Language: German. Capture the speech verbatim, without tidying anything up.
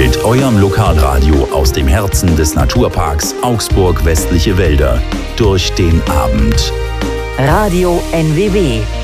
mit eurem Lokalradio aus dem Herzen des Naturparks Augsburg Westliche Wälder durch den Abend. Radio N W W.